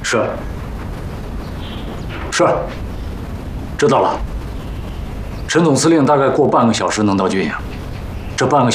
是。是。知道了。陈总司令大概过半个小时能到军营，这半个。